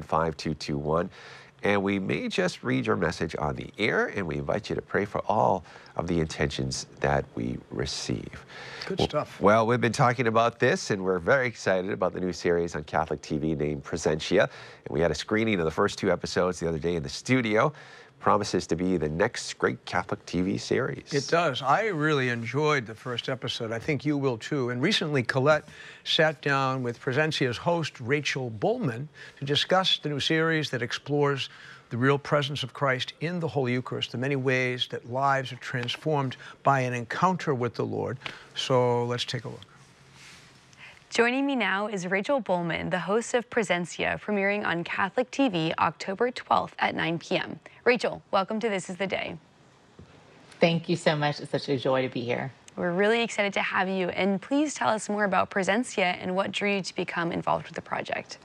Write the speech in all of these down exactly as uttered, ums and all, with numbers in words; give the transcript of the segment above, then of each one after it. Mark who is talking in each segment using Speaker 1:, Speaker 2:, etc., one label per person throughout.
Speaker 1: five two two one. And we may just read your message on the air, and we invite you to pray for all of the intentions that we receive.
Speaker 2: Good
Speaker 1: well,
Speaker 2: stuff.
Speaker 1: Well, we've been talking about this, and we're very excited about the new series on Catholic T V named Presentia. And we had a screening of the first two episodes the other day in the studio. Promises to be the next great Catholic T V series.
Speaker 2: It does. I really enjoyed the first episode. I think you will too. And recently, Colette sat down with Presentia's host, Rachel Bullman, to discuss the new series that explores the real presence of Christ in the Holy Eucharist, the many ways that lives are transformed by an encounter with the Lord. So let's take a look.
Speaker 3: Joining me now is Rachel Bullman, the host of Presentia, premiering on Catholic T V October twelfth at nine p m Rachel, welcome to This Is the Day.
Speaker 4: Thank you so much. It's such a joy to be here.
Speaker 3: We're really excited to have you, and please tell us more about Presentia and what drew you to become involved with the project.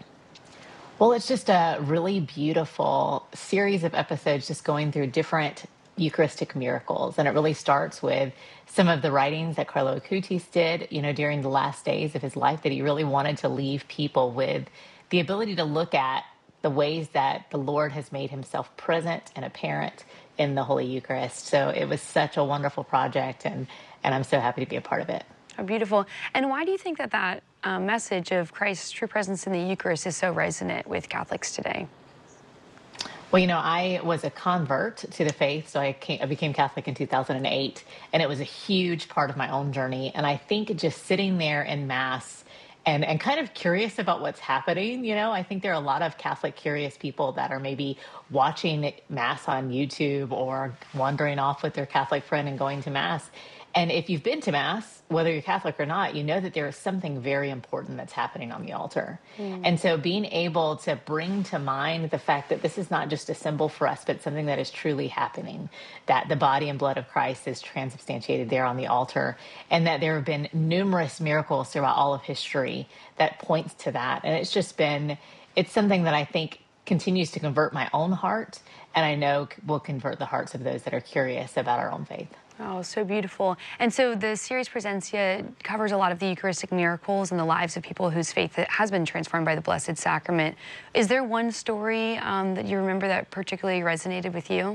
Speaker 4: Well, it's just a really beautiful series of episodes just going through different Eucharistic miracles. And it really starts with some of the writings that Carlo Acutis did, you know, during the last days of his life, that he really wanted to leave people with the ability to look at the ways that the Lord has made himself present and apparent in the Holy Eucharist. So it was such a wonderful project, and, and I'm so happy to be a part of it.
Speaker 3: Oh, beautiful. And why do you think that that uh, message of Christ's true presence in the Eucharist is so resonant with Catholics today?
Speaker 4: Well, you know, I was a convert to the faith, so I, came, I became Catholic in two thousand eight, and it was a huge part of my own journey. And I think just sitting there in Mass and, and kind of curious about what's happening, you know, I think there are a lot of Catholic curious people that are maybe watching Mass on YouTube or wandering off with their Catholic friend and going to Mass. And if you've been to Mass, whether you're Catholic or not, you know that there is something very important that's happening on the altar. Mm. And so being able to bring to mind the fact that this is not just a symbol for us, but something that is truly happening, that the body and blood of Christ is transubstantiated there on the altar, and that there have been numerous miracles throughout all of history that points to that. And it's just been, it's something that I think continues to convert my own heart, and I know will convert the hearts of those that are curious about our own faith.
Speaker 3: Oh, so beautiful. And so the series Presentia covers a lot of the Eucharistic miracles and the lives of people whose faith has been transformed by the Blessed Sacrament. Is there one story um, that you remember that particularly resonated with you?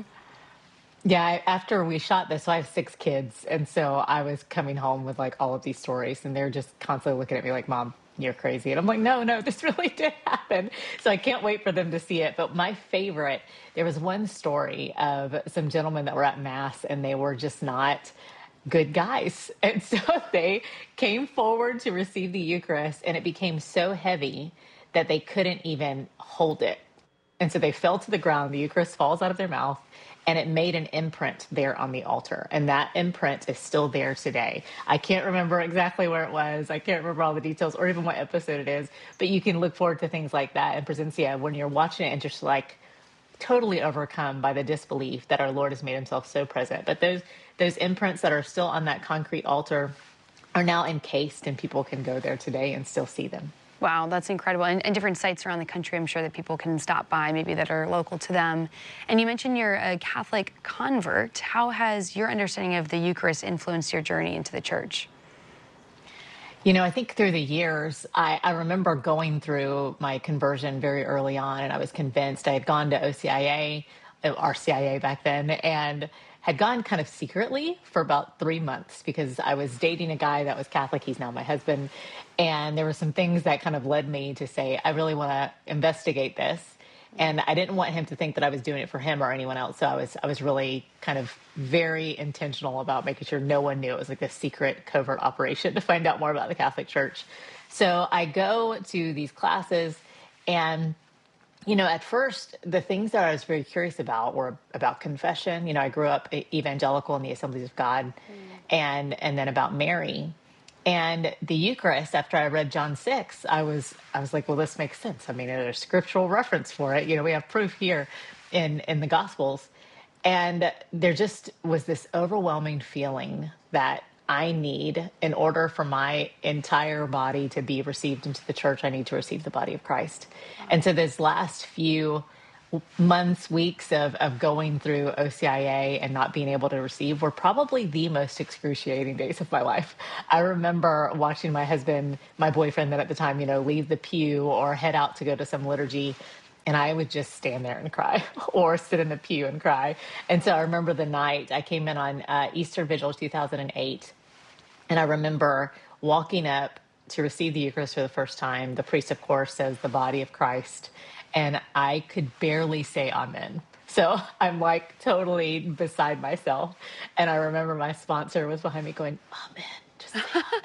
Speaker 4: Yeah, I, after we shot this, so I have six kids, and so I was coming home with like all of these stories, and they're just constantly looking at me like, "Mom, you're crazy." And I'm like, no, no, this really did happen. So I can't wait for them to see it. But my favorite, there was one story of some gentlemen that were at Mass, and they were just not good guys. And so they came forward to receive the Eucharist, and it became so heavy that they couldn't even hold it. And so they fell to the ground. The Eucharist falls out of their mouth, and it made an imprint there on the altar. And that imprint is still there today. I can't remember exactly where it was. I can't remember all the details or even what episode it is. But you can look forward to things like that in Presentia when you're watching it and just like totally overcome by the disbelief that our Lord has made himself so present. But those those imprints that are still on that concrete altar are now encased, and people can go there today and still see them.
Speaker 3: Wow, that's incredible. And, and different sites around the country, I'm sure that people can stop by, maybe that are local to them. And you mentioned you're a Catholic convert. How has your understanding of the Eucharist influenced your journey into the church?
Speaker 4: You know, I think through the years, I, I remember going through my conversion very early on, and I was convinced. I had gone to O C I A, R C I A back then, and had gone kind of secretly for about three months because I was dating a guy that was Catholic. He's now my husband. And there were some things that kind of led me to say, I really want to investigate this. And I didn't want him to think that I was doing it for him or anyone else. So I was I was really kind of very intentional about making sure no one knew. It was like a secret covert operation to find out more about the Catholic Church. So I go to these classes, and you know, at first, the things that I was very curious about were about confession. You know, I grew up evangelical in the Assemblies of God, mm. and and then about Mary. And the Eucharist, after I read John six, I was I was like, well, this makes sense. I mean, there's scriptural reference for it. You know, we have proof here in, in the Gospels. And there just was this overwhelming feeling that I need, in order for my entire body to be received into the church, I need to receive the body of Christ. Wow. And so those last few months, weeks of, of going through O C I A and not being able to receive were probably the most excruciating days of my life. I remember watching my husband, my boyfriend then at the time, you know, leave the pew or head out to go to some liturgy. And I would just stand there and cry or sit in the pew and cry. And so I remember the night I came in on uh, Easter Vigil two thousand eight. And I remember walking up to receive the Eucharist for the first time. The priest, of course, says the body of Christ. And I could barely say amen. So I'm like totally beside myself. And I remember my sponsor was behind me going, amen. Just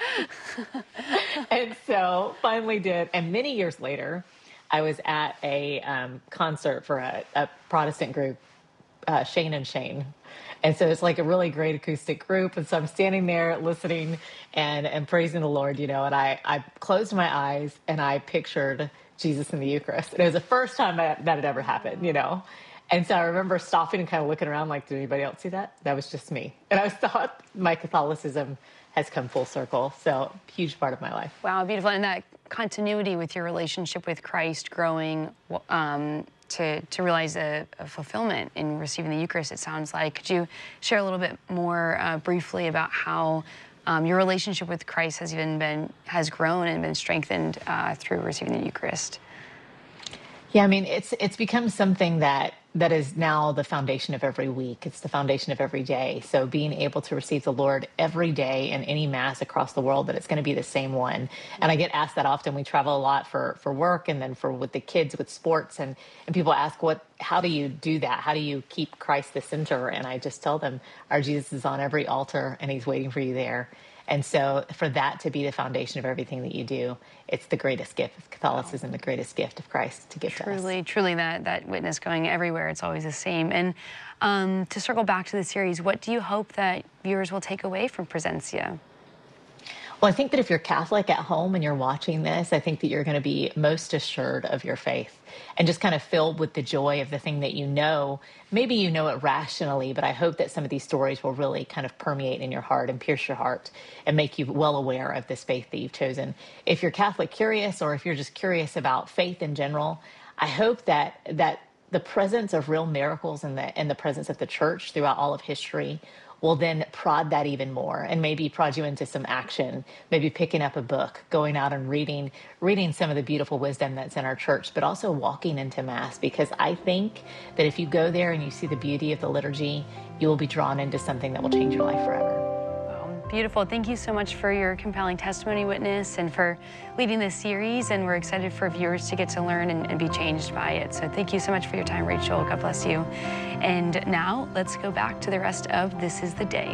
Speaker 4: say amen. And so finally did. And many years later, I was at a um, concert for a, a Protestant group, uh, Shane and Shane. And so it's like a really great acoustic group. And so I'm standing there listening and, and praising the Lord, you know, and I, I closed my eyes and I pictured Jesus in the Eucharist. And it was the first time that, that had ever happened, you know. And so I remember stopping and kind of looking around like, did anybody else see that? That was just me. And I thought my Catholicism has come full circle. So huge part of my life.
Speaker 3: Wow, beautiful. And that continuity with your relationship with Christ growing um, to, to realize a, a fulfillment in receiving the Eucharist, it sounds like. Could you share a little bit more uh, briefly about how um, your relationship with Christ has even been, has grown and been strengthened uh, through receiving the Eucharist?
Speaker 4: Yeah, I mean, it's it's become something that that is now the foundation of every week. It's the foundation of every day. So being able to receive the Lord every day in any mass across the world, that it's going to be the same one. And I get asked that often. We travel a lot for for work and then for with the kids with sports, and and people ask, what, how do you do that? How do you keep Christ the center? And I just tell them, our Jesus is on every altar and he's waiting for you there. And so for that to be the foundation of everything that you do, it's the greatest gift of Catholicism, the greatest gift of Christ to give to us.
Speaker 3: Truly, truly that, that witness going everywhere. It's always the same. And um, to circle back to the series, what do you hope that viewers will take away from Presencia?
Speaker 4: Well, I think that if you're Catholic at home and you're watching this, I think that you're going to be most assured of your faith and just kind of filled with the joy of the thing that you know. Maybe you know it rationally, but I hope that some of these stories will really kind of permeate in your heart and pierce your heart and make you well aware of this faith that you've chosen. If you're Catholic curious, or if you're just curious about faith in general, I hope that that the presence of real miracles and the, and the presence of the church throughout all of history will then prod that even more and maybe prod you into some action, maybe picking up a book, going out and reading, reading some of the beautiful wisdom that's in our church, but also walking into Mass, because I think that if you go there and you see the beauty of the liturgy, you will be drawn into something that will change your life forever.
Speaker 3: Beautiful. Thank you so much for your compelling testimony, witness, and for leading this series. And we're excited for viewers to get to learn and, and be changed by it. So thank you so much for your time, Rachel. God bless you. And now let's go back to the rest of This Is the Day.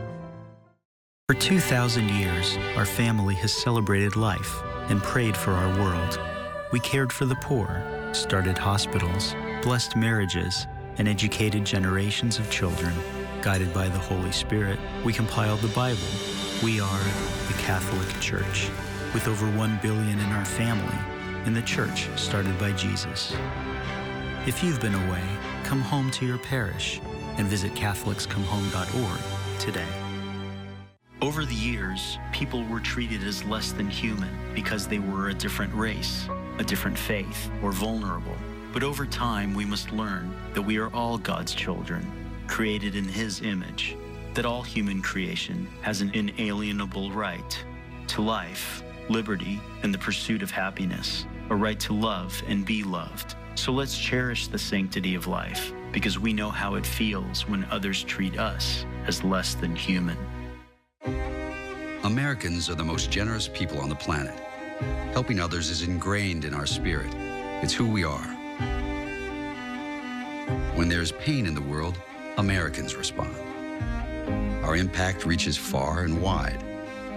Speaker 5: For two thousand years, our family has celebrated life and prayed for our world. We cared for the poor, started hospitals, blessed marriages, and educated generations of children. Guided by the Holy Spirit, we compiled the Bible. We are the Catholic Church, with over one billion in our family, and the church started by Jesus. If you've been away, come home to your parish and visit Catholics Come Home dot org today. Over the years, people were treated as less than human because they were a different race, a different faith, or vulnerable. But over time, we must learn that we are all God's children, created in His image, that all human creation has an inalienable right to life, liberty, and the pursuit of happiness, a right to love and be loved. So let's cherish the sanctity of life, because we know how it feels when others treat us as less than human.
Speaker 6: Americans are the most generous people on the planet. Helping others is ingrained in our spirit. It's who we are. When there's pain in the world, Americans respond. Our impact reaches far and wide.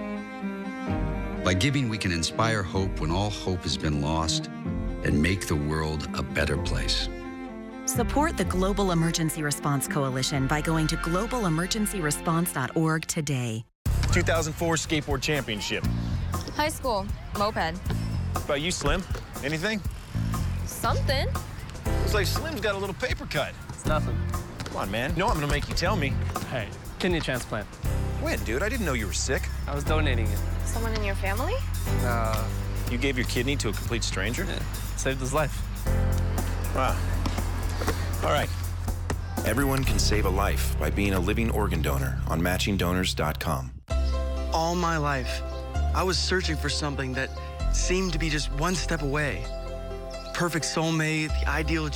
Speaker 6: By giving, we can inspire hope when all hope has been lost and make the world a better place.
Speaker 7: Support the Global Emergency Response Coalition by going to global emergency response dot org today.
Speaker 8: two thousand four Skateboard Championship.
Speaker 9: High school, moped.
Speaker 8: What about you, Slim? Anything?
Speaker 9: Something.
Speaker 8: Looks like Slim's got a little paper cut.
Speaker 10: It's nothing.
Speaker 8: Come on, man. No, I'm gonna make you tell me.
Speaker 10: Hey, kidney transplant.
Speaker 8: When, dude? I didn't know you were sick.
Speaker 10: I was donating it.
Speaker 9: Someone in your family?
Speaker 10: Uh,
Speaker 8: You gave your kidney to a complete stranger?
Speaker 10: yeah, saved his life.
Speaker 8: Wow. All right.
Speaker 11: Everyone can save a life by being a living organ donor on matching donors dot com.
Speaker 12: All my life, I was searching for something that seemed to be just one step away. Perfect soulmate, the ideal